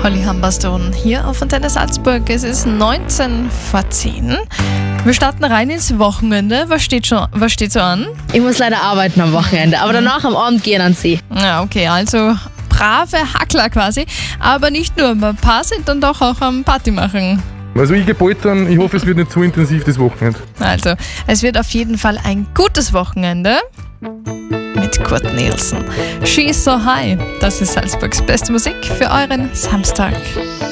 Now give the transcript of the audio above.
Holly Humberstone hier auf Antenne Salzburg. Es ist 19 vor 10. Wir starten rein ins Wochenende. Was steht so an? Ich muss leider arbeiten am Wochenende, aber danach am Abend gehen an See. Ja, okay, also brave Hackler quasi. Aber nicht nur, ein paar sind dann doch auch am Party machen. Also ich gehe bald dann, ich hoffe, es wird nicht zu intensiv das Wochenende. Also, es wird auf jeden Fall ein gutes Wochenende mit Kurt Nielsen. She's so high. Das ist Salzburgs beste Musik für euren Samstag.